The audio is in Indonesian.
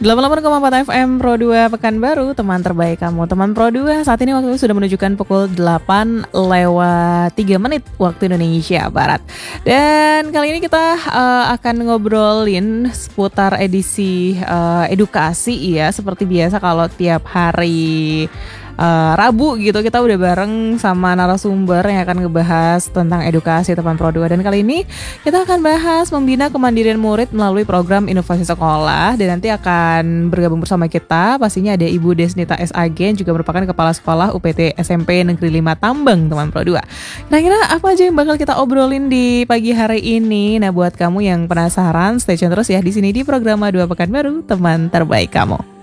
88,4 FM Pro 2 Pekanbaru, teman terbaik kamu. Teman Pro 2, saat ini waktu sudah menunjukkan pukul 8 lewat 3 menit waktu Indonesia Barat. Dan kali ini kita akan ngobrolin seputar edisi edukasi ya. Seperti biasa kalau tiap hari Rabu gitu kita udah bareng sama narasumber yang akan ngebahas tentang edukasi teman Pro 2. Dan kali ini kita akan bahas membina kemandirian murid melalui program inovasi sekolah. Dan nanti akan bergabung bersama kita pastinya ada Ibu Desnita SAG yang juga merupakan Kepala Sekolah UPT SMP Negeri 5 Tambang teman Pro 2. Kira-kira apa aja yang bakal kita obrolin di pagi hari ini? Nah buat kamu yang penasaran, stay tune terus ya di sini di Programa 2 Pekanbaru, teman terbaik kamu.